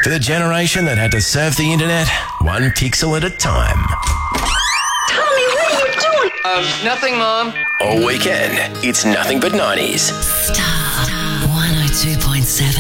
For the generation that had to surf the internet, one pixel at a time. Tommy, what are you doing? Nothing, Mom. All weekend, it's nothing but 90s. Star 102.7.